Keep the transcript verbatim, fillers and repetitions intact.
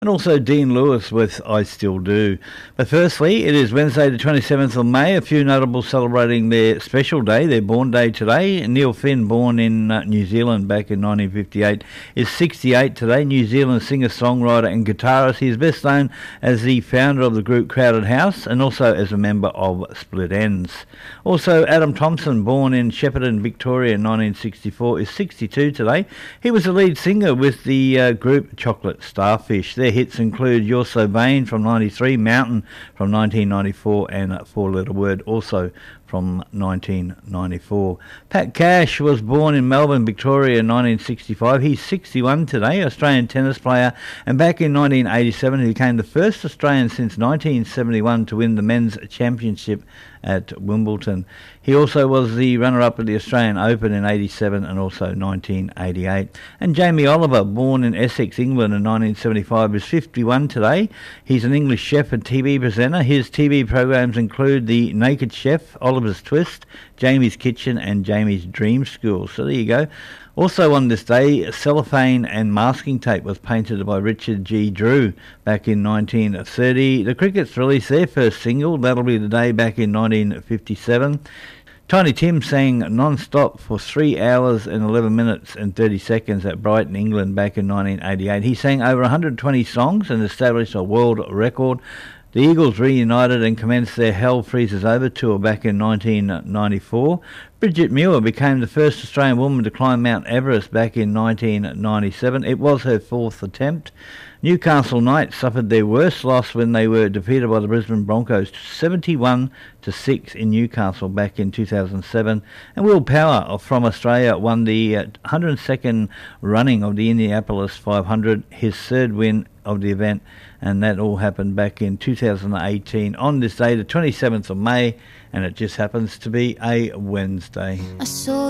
And also Dean Lewis with I Still Do. But firstly, it is Wednesday the twenty-seventh of May. A few notables celebrating their special day, their born day today. Neil Finn, born in uh, New Zealand back in nineteen fifty-eight, is sixty-eight today. New Zealand singer, songwriter and guitarist. He is best known as the founder of the group Crowded House and also as a member of Split Enz. Also Adam Thompson, born in Shepparton, Victoria in nineteen sixty-four, is sixty-two today. He was the lead singer with the uh, group Chocolate Starfish. Their hits include You're So Vain from ninety-three, Mountain from nineteen ninety-four and Four Letter Word also from nineteen ninety-four. Pat Cash was born in Melbourne, Victoria in nineteen sixty-five. He's sixty-one today, Australian tennis player, and back in nineteen eighty-seven he became the first Australian since nineteen seventy-one to win the men's championship at Wimbledon. He also was the runner-up at the Australian Open in eighty-seven and also nineteen eighty-eight. And Jamie Oliver, born in Essex, England in nineteen seventy-five, is fifty-one today. He's an English chef and T V presenter. His T V programs include The Naked Chef, Oliver's Twist, Jamie's Kitchen and Jamie's Dream School. So there you go. Also on this day, cellophane and masking tape was painted by Richard G. Drew back in nineteen thirty. The Crickets released their first single, That'll Be the Day, back in nineteen fifty-seven. Tiny Tim sang non-stop for three hours and eleven minutes and thirty seconds at Brighton, England back in nineteen eighty-eight. He sang over one hundred twenty songs and established a world record. The Eagles reunited and commenced their Hell Freezes Over tour back in nineteen ninety-four. Bridget Muir became the first Australian woman to climb Mount Everest back in nineteen ninety-seven. It was her fourth attempt. Newcastle Knights suffered their worst loss when they were defeated by the Brisbane Broncos seventy-one to six in Newcastle back in two thousand seven. And Will Power from Australia won the uh, one hundred second running of the Indianapolis five hundred, his third win of the event, and that all happened back in two thousand eighteen on this day, the twenty-seventh of May, and it just happens to be a Wednesday. I saw